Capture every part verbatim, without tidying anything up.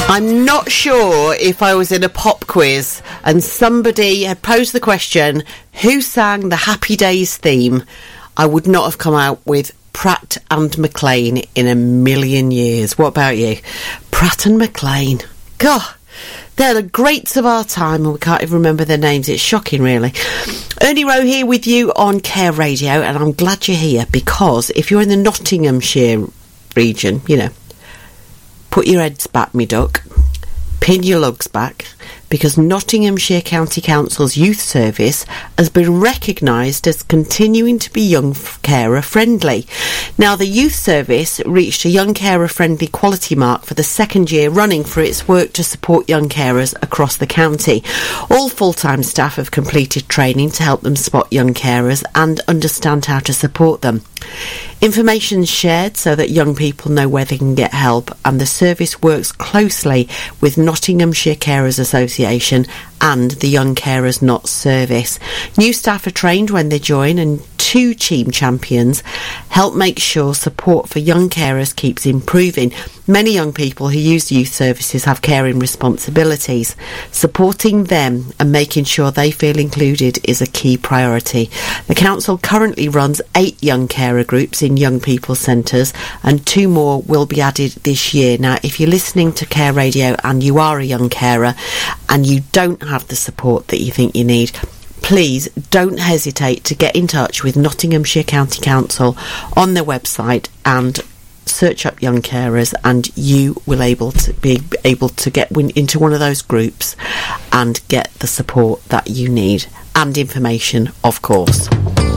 I'm not sure if I was in a pop quiz and somebody had posed the question, who sang the Happy Days theme, I would not have come out with Pratt and McLean in a million years. What about you? Pratt and McLean. God, they're the greats of our time and we can't even remember their names. It's shocking, really. Ernie Rowe here with you on Care Radio, and I'm glad you're here because if you're in the Nottinghamshire region, you know, put your heads back, me duck. Pin your lugs back, because Nottinghamshire County Council's youth service has been recognised as continuing to be young carer friendly. Now, the youth service reached a young carer friendly quality mark for the second year running for its work to support young carers across the county. All full-time staff have completed training to help them spot young carers and understand how to support them. Information is shared so that young people know where they can get help, and the service works closely with Nottinghamshire Carers Association and the Young Carers Not service. New staff are trained when they join, and two team champions help make sure support for young carers keeps improving. Many young people who use youth services have caring responsibilities. Supporting them and making sure they feel included is a key priority. The council currently runs eight young carer groups in young people's centres, and two more will be added this year. Now, if you're listening to Care Radio and you are a young carer and you don't have the support that you think you need, please don't hesitate to get in touch with Nottinghamshire County Council on their website and search up young carers, and you will able to be able to get into one of those groups and get the support that you need, and information, of course.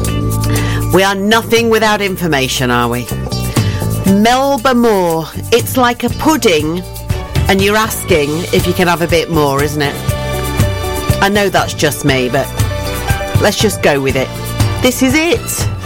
We are nothing without information, are we? Melba Moore, it's like a pudding and you're asking if you can have a bit more, isn't it? I know that's just me, but let's just go with it. This is it.